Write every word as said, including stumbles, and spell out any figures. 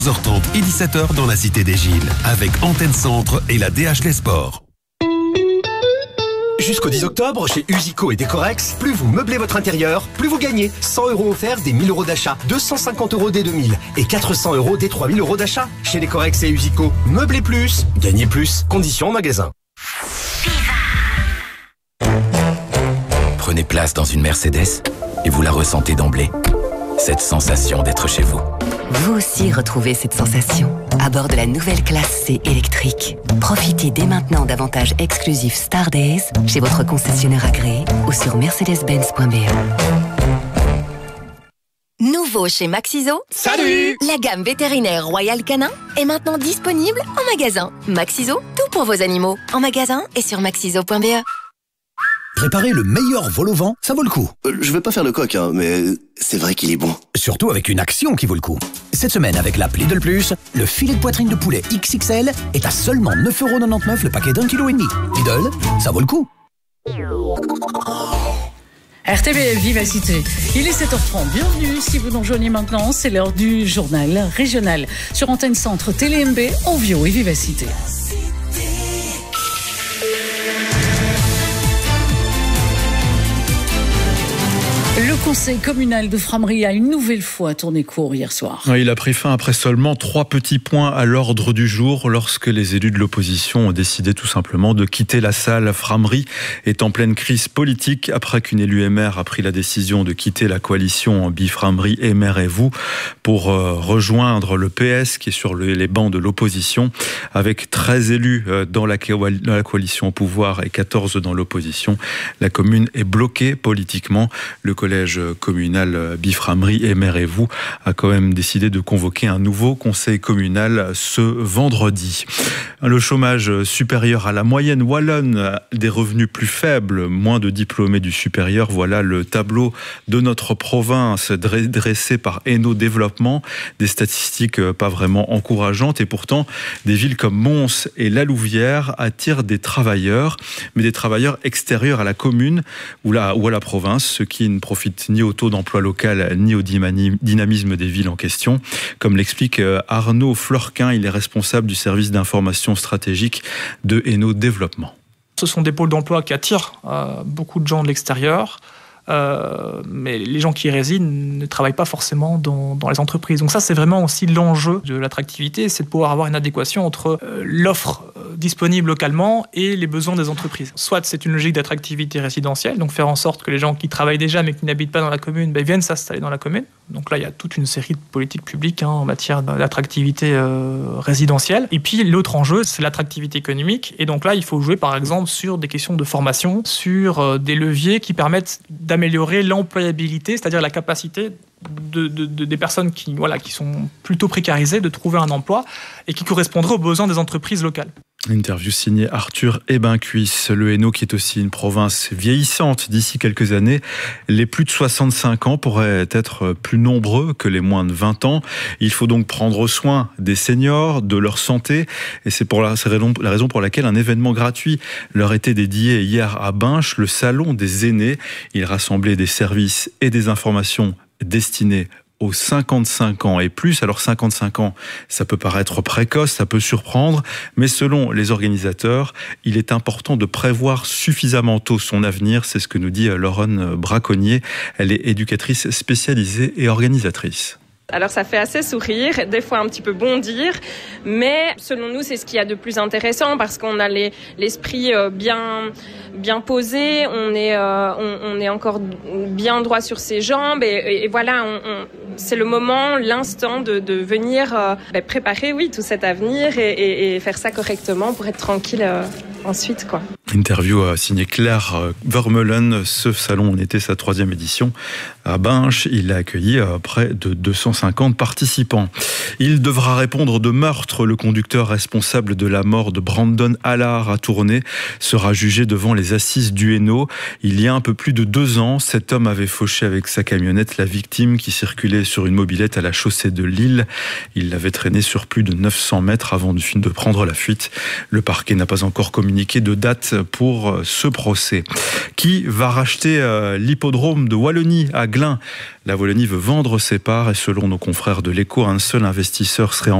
seize heures trente et dix-sept heures dans la Cité des Gilles, avec Antenne Centre et la D H L Sport. Jusqu'au dix octobre, chez Usico et Décorex, plus vous meublez votre intérieur, plus vous gagnez. cent euros offerts des mille euros d'achat, deux cent cinquante euros des deux mille et quatre cents euros des trois mille euros d'achat. Chez Décorex et Usico, meublez plus, gagnez plus. Conditions en magasin. Prenez place dans une Mercedes et vous la ressentez d'emblée. Cette sensation d'être chez vous. Vous aussi retrouvez cette sensation à bord de la nouvelle classe C électrique. Profitez dès maintenant d'avantages exclusifs Star Days chez votre concessionnaire agréé ou sur mercedes benz point b e. Nouveau chez Maxiso. Salut! La gamme vétérinaire Royal Canin est maintenant disponible en magasin. Maxiso, tout pour vos animaux. En magasin et sur maxiso point b e. Préparer le meilleur vol au vent, ça vaut le coup. Euh, je vais pas faire le coq, hein, mais c'est vrai qu'il est bon. Surtout avec une action qui vaut le coup. Cette semaine, avec l'app Lidl Plus, le filet de poitrine de poulet X X L est à seulement neuf euros quatre-vingt-dix-neuf le paquet d'un kilo et demi. Lidl, ça vaut le coup. R T B F Vivacité, il est sept heures trente. Bienvenue, si vous nous rejoignez maintenant, c'est l'heure du journal régional sur Antenne Centre, Télé M B, Envio et Vivacité. Le conseil communal de Frameries a une nouvelle fois tourné court hier soir. Il a pris fin après seulement trois petits points à l'ordre du jour lorsque les élus de l'opposition ont décidé tout simplement de quitter la salle. Frameries est en pleine crise politique après qu'une élue M R a pris la décision de quitter la coalition Biframeries M R et vous pour rejoindre le P S qui est sur les bancs de l'opposition. Avec treize élus dans la coalition au pouvoir et quatorze dans l'opposition, la commune est bloquée politiquement. Le collège communal Biframeries M R et vous a quand même décidé de convoquer un nouveau conseil communal ce vendredi. Le chômage supérieur à la moyenne wallonne, des revenus plus faibles, moins de diplômés du supérieur, voilà le tableau de notre province dressé par Hainaut Développement, des statistiques pas vraiment encourageantes et pourtant des villes comme Mons et La Louvière attirent des travailleurs, mais des travailleurs extérieurs à la commune ou à la province, ce qui ne profite ni au taux d'emploi local ni au dynamisme des villes en question. Comme l'explique Arnaud Fleurquin, il est responsable du service d'information stratégique de Hainaut Développement. Ce sont des pôles d'emploi qui attirent euh, beaucoup de gens de l'extérieur, euh, mais les gens qui y résident ne travaillent pas forcément dans, dans les entreprises. Donc ça, c'est vraiment aussi l'enjeu de l'attractivité, c'est de pouvoir avoir une adéquation entre euh, l'offre disponible localement et les besoins des entreprises. Soit c'est une logique d'attractivité résidentielle, donc faire en sorte que les gens qui travaillent déjà mais qui n'habitent pas dans la commune ben, viennent s'installer dans la commune. Donc là, il y a toute une série de politiques publiques hein, en matière d'attractivité euh, résidentielle. Et puis l'autre enjeu, c'est l'attractivité économique. Et donc là, il faut jouer par exemple sur des questions de formation, sur euh, des leviers qui permettent d'améliorer l'employabilité, c'est-à-dire la capacité De, de, de, des personnes qui, voilà, qui sont plutôt précarisées de trouver un emploi et qui correspondraient aux besoins des entreprises locales. Interview signée Arthur Ebencuisse. Le Hainaut qui est aussi une province vieillissante d'ici quelques années. Les plus de soixante-cinq ans pourraient être plus nombreux que les moins de vingt ans. Il faut donc prendre soin des seniors, de leur santé. Et c'est pour la, c'est la raison pour laquelle un événement gratuit leur était dédié hier à Binche, le Salon des aînés. Il rassemblait des services et des informations destinées aux cinquante-cinq ans et plus. Alors cinquante-cinq ans, ça peut paraître précoce, ça peut surprendre, mais selon les organisateurs, il est important de prévoir suffisamment tôt son avenir. C'est ce que nous dit Laurent Braconnier. Elle est éducatrice spécialisée et organisatrice. Alors ça fait assez sourire, des fois un petit peu bondir, mais selon nous c'est ce qu'il y a de plus intéressant parce qu'on a les, l'esprit bien, bien posé, on est, euh, on, on est encore bien droit sur ses jambes et, et voilà, on, on, c'est le moment, l'instant de, de venir euh, bah, préparer oui, tout cet avenir et, et, et faire ça correctement pour être tranquille euh, ensuite, quoi. Interview signée Claire Vermeulen. Ce salon en était sa troisième édition à Binche. Il a accueilli près de deux cent cinquante participants. Il devra répondre de meurtre. Le conducteur responsable de la mort de Brandon Allard à Tournai sera jugé devant les les assises du Hainaut. Il y a un peu plus de deux ans, cet homme avait fauché avec sa camionnette la victime qui circulait sur une mobilette à la chaussée de Lille. Il l'avait traînée sur plus de neuf cents mètres avant de prendre la fuite. Le parquet n'a pas encore communiqué de date pour ce procès. Qui va racheter l'hippodrome de Wallonie à Glun? La Wallonie veut vendre ses parts et selon nos confrères de l'Écho, un seul investisseur serait